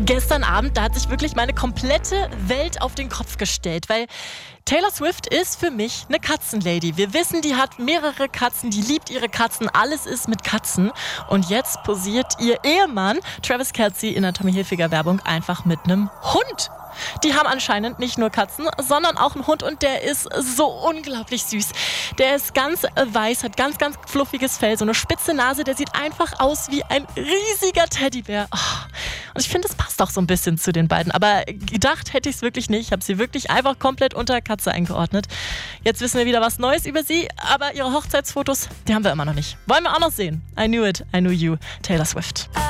Gestern Abend, da hat sich wirklich meine komplette Welt auf den Kopf gestellt, weil Taylor Swift ist für mich eine Katzenlady. Wir wissen, die hat mehrere Katzen, die liebt ihre Katzen, alles ist mit Katzen. Und jetzt posiert ihr Ehemann Travis Kelce in der Tommy Hilfiger Werbung einfach mit einem Hund. Die haben anscheinend nicht nur Katzen, sondern auch einen Hund und der ist so unglaublich süß. Der ist ganz weiß, hat ganz, ganz fluffiges Fell, so eine spitze Nase, der sieht einfach aus wie ein riesiger Teddybär. Oh. Und ich finde, das passt auch so ein bisschen zu den beiden. Aber gedacht hätte ich es wirklich nicht. Ich habe sie wirklich einfach komplett unter Katze eingeordnet. Jetzt wissen wir wieder was Neues über sie, aber ihre Hochzeitsfotos, die haben wir immer noch nicht. Wollen wir auch noch sehen. I knew it, I knew you, Taylor Swift.